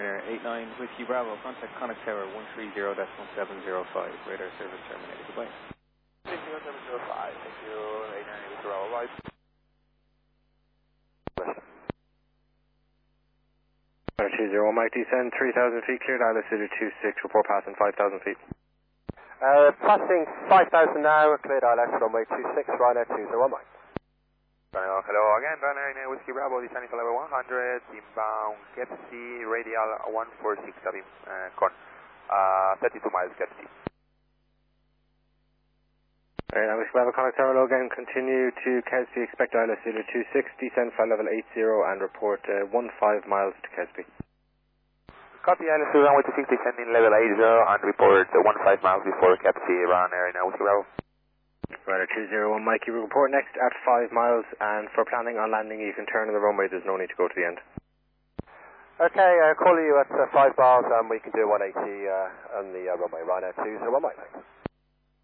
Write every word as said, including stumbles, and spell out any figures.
Ryanair eight nine Whiskey Bravo, contact Connect Tower one three zero decimal seven zero five, radar service terminated, goodbye. three zero seven zero five, thank you, eight nine Whiskey Bravo, bye. two zero one Mike, descend three thousand feet, cleared altitude two six, report passing five thousand feet. Uh, passing five thousand now, cleared altitude runway two six, Ryanair two zero one Mike. Hello, hello again, Ryanair Whiskey Bravo, descending for level one hundred, inbound Kepsi, radial one four six, copy, uh, con, uh, thirty-two miles Kepsi. Alright, now Whiskey Bravo, Connect Tower, again, continue to Kesby, expect altitude two six, descend flight level eight zero and report uh, one five miles to Kesby. Copy, altitude runway two six, descending level eight zero and report uh, one five miles before Kepsi, Ryanair now Whiskey Bravo. Ryanair two zero one Mikey, we report next at five miles, and for planning on landing you can turn on the runway, there's no need to go to the end. Okay, uh, call you at uh, five miles and we can do one eighty uh, on the uh, runway, Ryanair two zero one Mike.